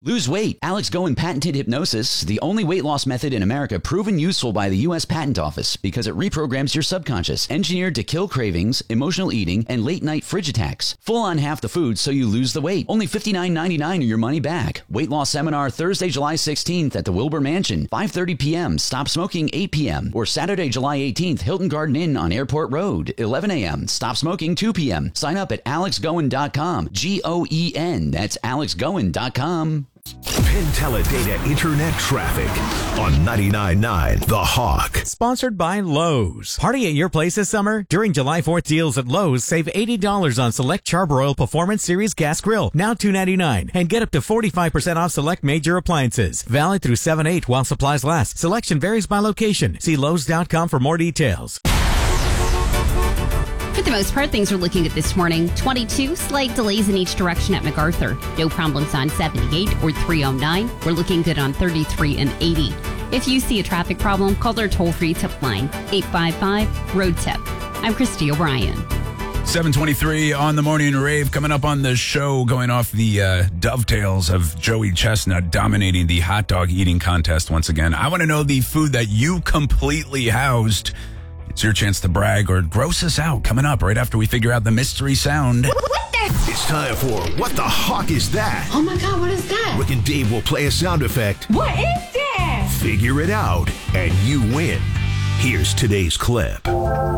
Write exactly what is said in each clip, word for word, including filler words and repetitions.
Lose weight. Alex Goen patented hypnosis, the only weight loss method in America proven useful by the U S Patent Office because it reprograms your subconscious, engineered to kill cravings, emotional eating, and late-night fridge attacks. Full on half the food so you lose the weight. Only fifty-nine ninety-nine or your money back. Weight loss seminar Thursday, July sixteenth at the Wilbur Mansion, five thirty p.m. Stop smoking, eight p.m. Or Saturday, July eighteenth, Hilton Garden Inn on Airport Road, eleven a.m. Stop smoking, two p.m. Sign up at alex goen dot com. G O E N. That's alex goen dot com. Penteledata Internet Traffic on ninety-nine point nine The Hawk. Sponsored by Lowe's. Party at your place this summer? During July fourth deals at Lowe's, save eighty dollars on select Charbroil Performance Series Gas Grill, now two ninety-nine, and get up to forty-five percent off select major appliances. Valid through seven eight while supplies last. Selection varies by location. See Lowe's dot com for more details. For the most part, things are looking good this morning. twenty-two slight delays in each direction at MacArthur. No problems on seventy-eight or three oh nine. We're looking good on thirty-three and eighty. If you see a traffic problem, call our toll-free tip line, eight five five, road tip. I'm Christy O'Brien. seven twenty-three on the morning rave. Coming up on the show, going off the uh, dovetails of Joey Chestnut dominating the hot dog eating contest once again. I want to know the food that you completely housed. It's your chance to brag or gross us out. Coming up right after we figure out the mystery sound. It's time for What the Hawk Is That? Oh my God, what is that? Rick and Dave will play a sound effect. What is that? Figure it out, and you win. Here's today's clip.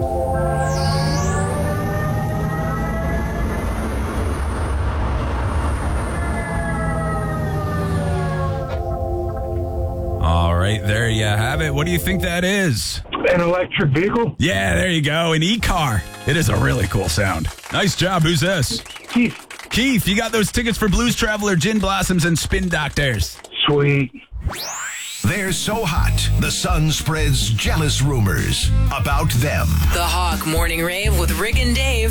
All right, there you have it. What do you think that is? An electric vehicle? Yeah, there you go. An e-car. It is a really cool sound. Nice job. Who's this? Keith. Keith, you got those tickets for Blues Traveler, Gin Blossoms, and Spin Doctors. Sweet. They're so hot, the sun spreads jealous rumors about them. The Hawk Morning Rave with Rick and Dave.